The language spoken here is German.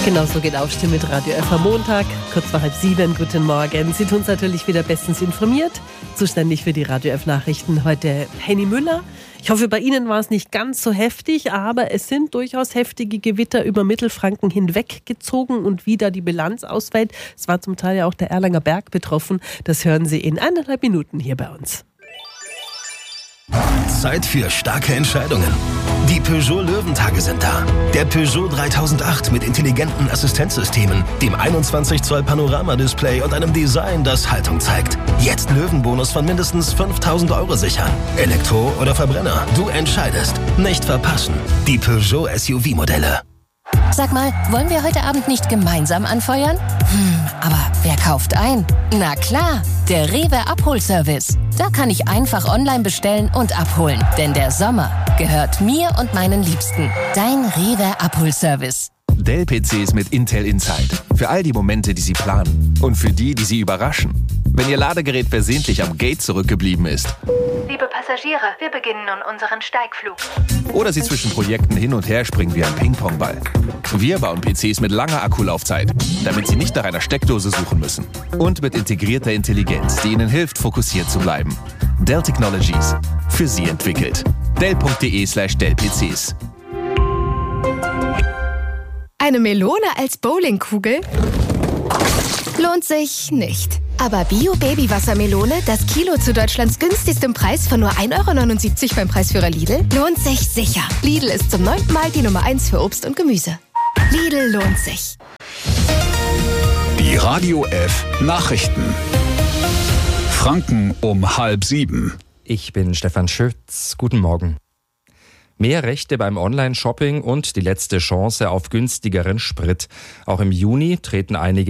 Genau so geht Aufstehen mit Radio F am Montag, kurz vor 6:30. Guten Morgen. Sie tun uns natürlich wieder bestens informiert. Zuständig für die Radio F Nachrichten heute Henny Müller. Ich hoffe, bei Ihnen war es nicht ganz so heftig, aber es sind durchaus heftige Gewitter über Mittelfranken hinweggezogen und wie da die Bilanz ausfällt. Es war zum Teil ja auch der Erlanger Berg betroffen. Das hören Sie in 1,5 Minuten hier bei uns. Zeit für starke Entscheidungen. Die Peugeot Löwentage sind da. Der Peugeot 3008 mit intelligenten Assistenzsystemen, dem 21 Zoll Panoramadisplay und einem Design, das Haltung zeigt. Jetzt Löwenbonus von mindestens 5.000 € sichern. Elektro oder Verbrenner, du entscheidest. Nicht verpassen. Die Peugeot SUV-Modelle. Sag mal, wollen wir heute Abend nicht gemeinsam anfeuern? Aber wer kauft ein? Na klar, der Rewe Abholservice. Da kann ich einfach online bestellen und abholen. Denn der Sommer gehört mir und meinen Liebsten. Dein Rewe Abholservice. Dell-PCs mit Intel Inside. Für all die Momente, die Sie planen. Und für die, die Sie überraschen. Wenn Ihr Ladegerät versehentlich am Gate zurückgeblieben ist. Liebe Passagiere, wir beginnen nun unseren Steigflug. Oder Sie zwischen Projekten hin und her springen wie ein Ping-Pong-Ball. Wir bauen PCs mit langer Akkulaufzeit, damit Sie nicht nach einer Steckdose suchen müssen. Und mit integrierter Intelligenz, die Ihnen hilft, fokussiert zu bleiben. Dell Technologies. Für Sie entwickelt. Dell.de/Dell-PCs. Eine Melone als Bowlingkugel? Lohnt sich nicht. Aber Bio-Baby-Wassermelone, das Kilo zu Deutschlands günstigstem Preis von nur 1,79 € beim Preisführer Lidl, lohnt sich sicher. Lidl ist zum 9. Mal die Nummer 1 für Obst und Gemüse. Lidl lohnt sich. Die Radio F Nachrichten. Franken um 6:30. Ich bin Stefan Schütz. Guten Morgen. Mehr Rechte beim Online-Shopping und die letzte Chance auf günstigeren Sprit. Auch im Juni treten einige